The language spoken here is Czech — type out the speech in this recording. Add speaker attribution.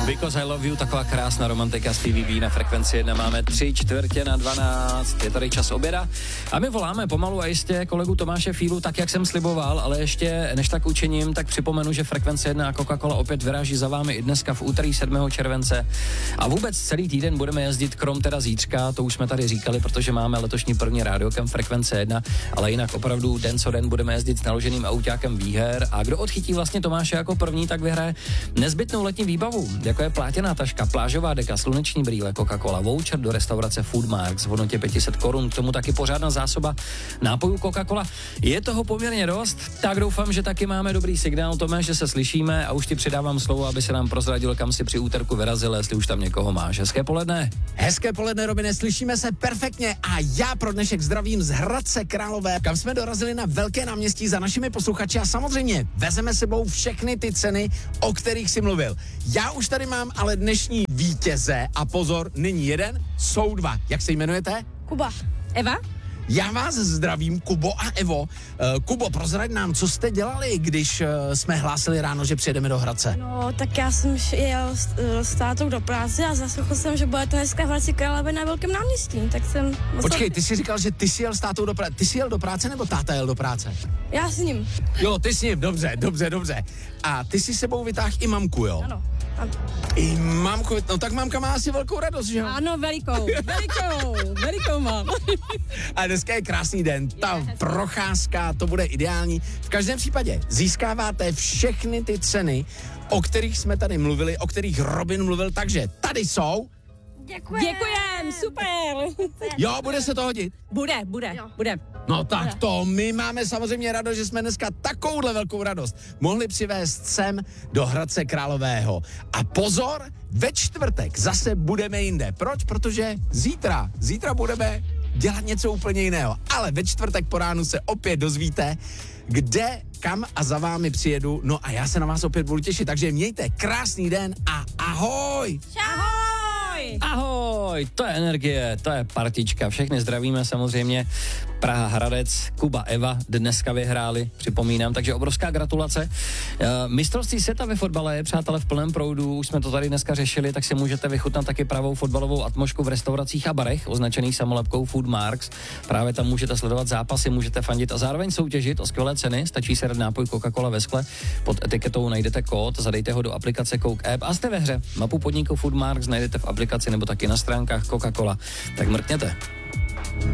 Speaker 1: Because I love you, taková krásná romantika z TVB na frekvenci 1. Máme 3:45. Je tady čas oběda a my voláme pomalu a jistě kolegu Tomáše Fílu, tak jak jsem sliboval, ale ještě než tak učiním, tak připomenu, že frekvence 1 a Coca-Cola opět vyráží za vámi i dneska v úterý 7. července. A vůbec celý týden budeme jezdit, krom teda zítřka, to už jsme tady říkali, protože máme letošní první rádiokem frekvence 1, ale jinak opravdu den co den budeme jezdit s naloženým autákem výher a kdo odchytí vlastně Tomáše jako první, tak vyhraje nezbytnou letní výbavu, jako je plátěná taška, plážová deka, sluneční brýle, Coca-Cola, voucher do restaurace Foodmarks v hodnotě 500 korun, k tomu taky pořádná zásoba nápojů Coca-Cola. Je toho poměrně dost, tak doufám, že taky máme dobrý signál, Tomáš, že se slyšíme a už ti předávám slovo, aby se nám prozradil, kam si při úterku vyrazil, jestli už tam někoho máš. Hezké poledne.
Speaker 2: Hezké poledne, Robine, slyšíme se perfektně a já pro dnešek zdravím z Hradce Králové, kam jsme dorazili na velké náměstí za našimi posluchači a samozřejmě vezeme sebou všechny ty ceny, o kterých si mluvil. Já už tady mám ale dnešní vítěze a pozor, není jeden, jsou dva. Jak se jmenujete?
Speaker 3: Kuba.
Speaker 4: Eva?
Speaker 2: Já vás zdravím, Kubo a Evo. Kubo, prozrať nám, co jste dělali, když jsme hlásili ráno, že přijedeme do Hradce?
Speaker 3: No, tak já jsem jel s tátou do práce a zaslechl jsem, že budete dneska v Hradci Králové na velkém náměstí, tak jsem...
Speaker 2: Počkej, ty jsi říkal, že ty jsi jel s tátou do práce. Ty jsi jel do práce nebo táta jel do práce?
Speaker 3: Já s ním.
Speaker 2: Jo, ty s ním, dobře. A ty si sebou vytáhl i mamku, jo?
Speaker 3: Ano.
Speaker 2: I mamku, no tak mamka má asi velkou radost, že jo?
Speaker 4: Ano, velikou mám.
Speaker 2: A dneska je krásný den, ta procházka, to bude ideální. V každém případě získáváte všechny ty ceny, o kterých jsme tady mluvili, o kterých Robin mluvil, takže tady jsou.
Speaker 4: Děkujem, super.
Speaker 2: Jo, bude se to hodit?
Speaker 4: Bude.
Speaker 2: No tak to, my máme samozřejmě radost, že jsme dneska takovouhle velkou radost mohli přivést sem do Hradce Králového. A pozor, ve čtvrtek zase budeme jinde. Proč? Protože zítra budeme dělat něco úplně jiného. Ale ve čtvrtek po ránu se opět dozvíte, kde, kam a za vámi přijedu. No a já se na vás opět budu těšit, takže mějte krásný den a ahoj!
Speaker 1: Ahoj, to je energie, to je partička, všechny zdravíme samozřejmě, Praha Hradec, Kuba Eva dneska vyhráli, připomínám, takže obrovská gratulace. Mistrovství světa ve fotbale je, přátelé, v plném proudu, už jsme to tady dneska řešili, tak si můžete vychutnat taky pravou fotbalovou atmosféru v restauracích a barech, označených samolepkou Foodmarks, právě tam můžete sledovat zápasy, můžete fandit a zároveň soutěžit o skvělé ceny, stačí si dát nápoj Coca-Cola ve skle, pod etiketou najdete kód, zadejte ho do aplikace Coke App a jste ve hře. Mapu podniku Foodmarks najdete v aplikaci nebo taky na stránkách Coca-Cola. Tak mrkněte.